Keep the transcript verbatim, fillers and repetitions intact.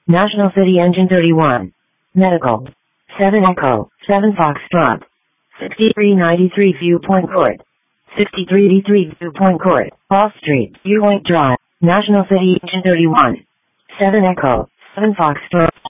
National City Engine thirty-one. Medical. seven Echo, seven Foxtrot. sixty-three ninety-three Viewpoint Court. sixty-three eighty-three Viewpoint Court. Hall Street, Viewpoint Drive. National City Engine thirty-one. seven Echo, seven Foxtrot.